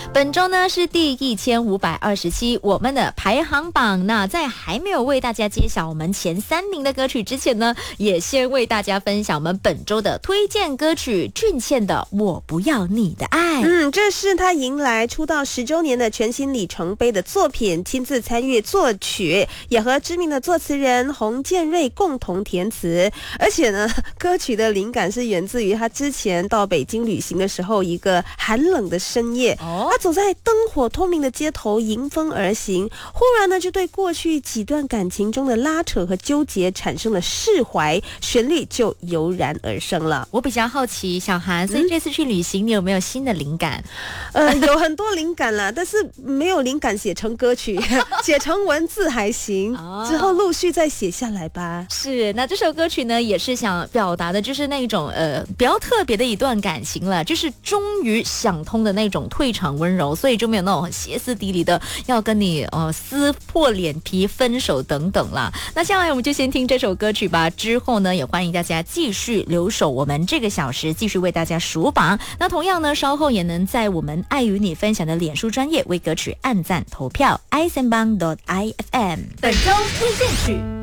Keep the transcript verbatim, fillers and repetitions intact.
本周呢是第一千五百二十七，我们的排行榜。那在还没有为大家揭晓我们前三名的歌曲之前呢，也先为大家分享我们本周的推荐歌曲，俊茜的《我不要你的爱》。 嗯，这是他迎来出道十周年的全新里程碑的作品，亲自参与作曲，也和知名的作词人洪建瑞共同填词。而且呢，歌曲的灵感是源自于他之前到北京旅行的时候，一个寒冷的深夜，哦、他走在灯火通明的街头，迎风而行，忽然呢就对过去几段感情中的拉扯和纠结产生了释怀，旋律就油然而生了。 我比较好奇，小韩，所以这次去旅行，嗯、你有没有新的灵感？ 呃，有很多灵感啦，但是没有灵感写成歌曲，写成文字还行，哦、之后陆续再写下来吧。 是，那这首歌曲呢，也是想表达的就是那种呃比较特别的一段感情了，就是终于想通的那种退场温柔，所以就没有那种很歇斯底里的要跟你呃撕破脸皮分手等等啦。那下来我们就先听这首歌曲吧，之后呢也欢迎大家继续留守我们这个小时，继续为大家数榜。那同样呢，稍后也能在我们爱与你分享的脸书专页为歌曲按赞投票 i s m b a n g dot i f m 本周推荐曲。